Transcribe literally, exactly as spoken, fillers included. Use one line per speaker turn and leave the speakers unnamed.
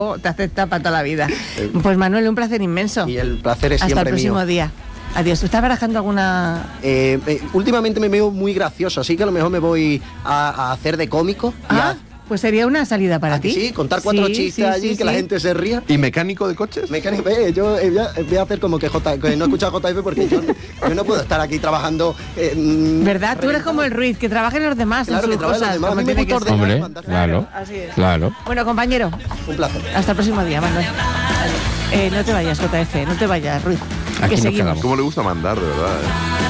te acepta para toda la vida. Pues Manuel, un placer inmenso.
Y el placer es
Hasta
siempre
el próximo
mío.
día. Adiós. ¿Tú estás barajando alguna...?
Eh, eh, últimamente me veo muy gracioso, así que a lo mejor me voy a, a hacer de cómico. Y
Ah,
a,
pues sería una salida para
¿a que
ti.
sí, contar cuatro
Sí,
chistes
sí,
allí,
sí,
que
sí.
la gente se ría.
¿Y mecánico de coches?
Mecánico, eh, yo eh, voy, a, voy a hacer como que, J, que no he escuchado J F porque yo, yo no puedo estar aquí trabajando. Eh, mm,
¿Verdad? Tú eres como el Ruiz, que trabaja en los demás,
Claro,
en
que
sus
trabaja en los
cosas.
demás. A
como
mí me
tiene
gusta
que ser.
ordenar.
Hombre, claro,
Así es.
claro.
Bueno, compañero,
Un placer.
hasta el próximo día, Manuel. Eh, no te vayas, J F, no te vayas, Ruiz.
Aquí
que
nos
seguimos.
quedamos.
¿Cómo le gusta mandar, de verdad? ¿eh?